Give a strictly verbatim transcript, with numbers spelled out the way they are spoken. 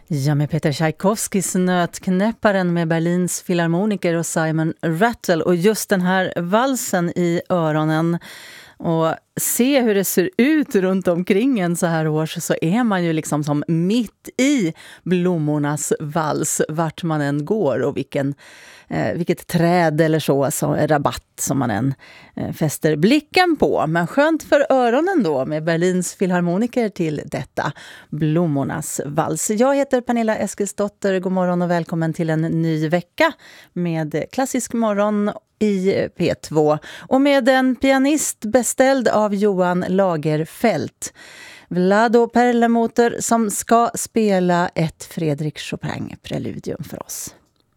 Ja, med Peter Tchaikovskys Nötknäpparen med Berlins filharmoniker och Simon Rattle. Och just den här valsen i öronen och se hur det ser ut runt omkring en så här års, så är man ju liksom som mitt i blommornas vals vart man än går och vilken, eh, vilket träd eller så, så rabatt som man än eh, fäster blicken på. Men skönt för öronen då med Berlins filharmoniker till detta blommornas vals. Jag heter Pernilla Eskilsdotter, god morgon och välkommen till en ny vecka med Klassisk morgon i P två och med en pianist beställd av Johan Lagerfeld, Vlado Perlemoter, som ska spela ett Fredrik Chopin-preludium för oss.